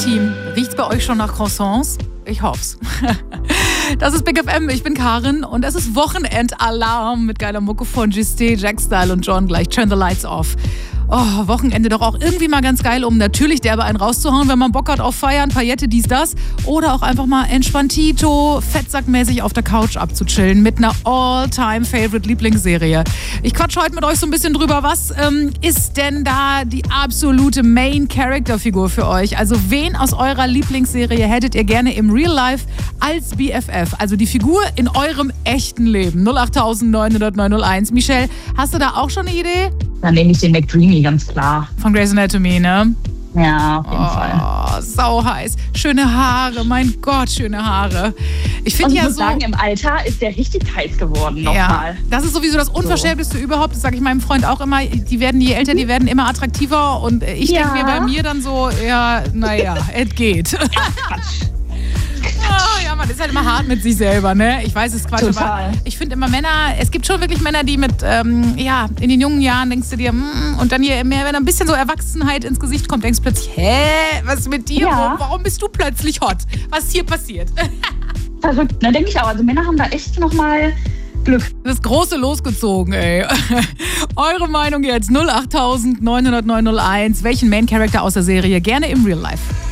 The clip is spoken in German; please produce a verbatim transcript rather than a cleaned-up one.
Team, riecht's bei euch schon nach Croissants? Ich hoff's. Das ist Big F M, ich bin Karin und es ist Wochenendalarm mit geiler Mucke von Justin, Jack Style und John gleich. Turn the lights off. Oh, Wochenende doch auch irgendwie mal ganz geil, um natürlich derbe einen rauszuhauen, wenn man Bock hat auf Feiern, Paillette, dies, das. Oder auch einfach mal entspanntito, fettsackmäßig auf der Couch abzuchillen mit einer All-Time-Favorite-Lieblingsserie. Ich quatsch heute mit euch so ein bisschen drüber, was ähm, ist denn da die absolute Main-Character-Figur für euch? Also wen aus eurer Lieblingsserie hättet ihr gerne im Real Life als B F F? Also die Figur in eurem echten Leben. null acht neun null null neun null eins. Michelle, hast du da auch schon eine Idee? Dann nehme ich den McDreamy, ganz klar. Von Grey's Anatomy, ne? Ja, auf jeden oh, Fall. Sau heiß. Schöne Haare, mein Gott, schöne Haare. Ich finde ja muss so. sagen, im Alter ist der richtig heiß geworden Ja, nochmal. das ist sowieso das Unverschämteste so. überhaupt. Das sage ich meinem Freund auch immer. Die werden, je älter, die werden immer attraktiver. Und ich ja. denke mir bei mir dann so, ja, naja, es geht. Ja, Quatsch. Oh, ja, man ist halt immer hart mit sich selber, ne? Ich weiß, es ist Quatsch, Total. aber ich finde immer Männer, es gibt schon wirklich Männer, die mit, ähm, ja, in den jungen Jahren denkst du dir, mm, und dann je mehr, wenn ein bisschen so Erwachsenheit ins Gesicht kommt, denkst du plötzlich, hä, was ist mit dir? Ja. Warum bist du plötzlich hot? Was ist hier passiert? Verrückt, ne? Denke ich auch. Also Männer haben da echt nochmal Glück. Das Große losgezogen, ey. Eure Meinung jetzt null acht neun null neun null eins. Welchen Main Character aus der Serie gerne im Real Life?